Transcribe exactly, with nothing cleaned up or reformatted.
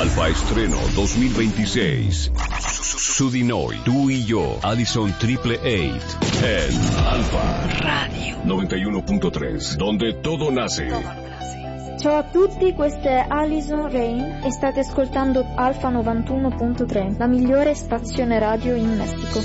Alfa Estreno dos mil veintiséis. Sudinoy, tú y yo, Allison Triple Eight, en Alfa Radio noventa y uno punto tres, donde todo nace. Ciao a tutti, questa è Alison Rain e state ascoltando Alfa novantuno punto tre, la migliore stazione radio in Messico.